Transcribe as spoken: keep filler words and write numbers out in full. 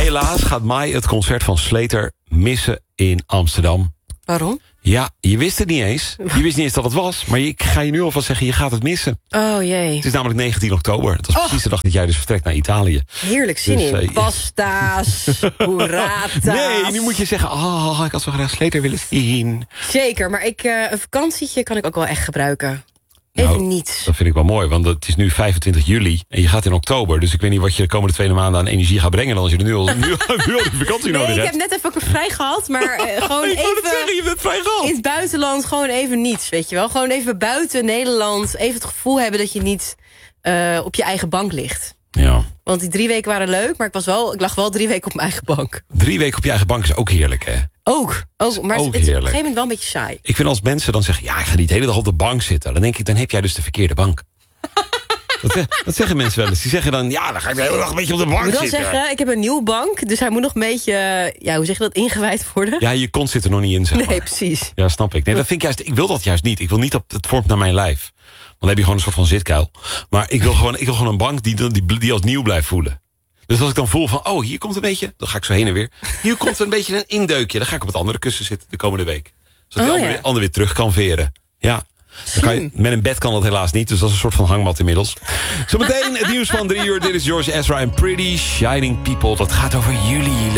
Helaas gaat Mai het concert van Slater missen in Amsterdam. Waarom? Ja, je wist het niet eens. Je wist niet eens dat het was. Maar ik ga je nu alvast zeggen, je gaat het missen. Oh jee. Het is namelijk negentien oktober. Dat was Oh. precies de dag dat jij dus vertrekt naar Italië. Heerlijk zin Dus, in. uh, Pasta's, burrata's. Nee, nu moet je zeggen, oh, ik had zo graag Slater willen zien. Zeker, maar ik, uh, een vakantietje kan ik ook wel echt gebruiken. Even Nou, niets. Dat vind ik wel mooi, want het is nu vijfentwintig juli en je gaat in oktober. Dus ik weet niet wat je de komende twee maanden aan energie gaat brengen... dan als je er nu al, nu, nu al die vakantie Nee, nodig ik hebt. heb net even ook vrij gehad, maar uh, gewoon Ik wou net even... zeggen, je bent vrij gehad. In het buitenland gewoon even niets, weet je wel. Gewoon even buiten Nederland. Even het gevoel hebben dat je niet uh, op je eigen bank ligt. Ja. Want die drie weken waren leuk, maar ik, was wel, ik lag wel drie weken op mijn eigen bank. Drie weken op je eigen bank is ook heerlijk, hè? Ook, ook maar ook het is op een heerlijk. gegeven moment wel een beetje saai. Ik vind als mensen dan zeggen, ja, ik ga niet de hele dag op de bank zitten. Dan denk ik, dan heb jij dus de verkeerde bank. dat, zeg- dat zeggen mensen wel eens. Die zeggen dan, ja, dan ga ik de hele dag een beetje op de bank Ik moet wel zitten. zeggen, ik heb een nieuwe bank, dus hij moet nog een beetje, ja, hoe zeg je dat, ingewijd worden? Ja, je kont zit er nog niet in, zeg maar. Nee, precies. Ja, snap ik. Nee, dat vind ik juist, ik wil dat juist niet. Ik wil niet dat het vormt naar mijn lijf. Dan heb je gewoon een soort van zitkuil. Maar ik wil gewoon, ik wil gewoon een bank die, die, die als nieuw blijft voelen. Dus als ik dan voel van, oh, hier komt een beetje... dan ga ik zo heen en weer. Hier komt een beetje een indeukje. Dan ga ik op het andere kussen zitten de komende week. Zodat Oh, die ander, ja. weer, ander weer terug kan veren. Ja. Dan kan je, met een bed kan dat helaas niet. Dus dat is een soort van hangmat inmiddels. Zometeen het nieuws van drie uur. Dit is George Ezra en Pretty Shining People. Dat gaat over jullie.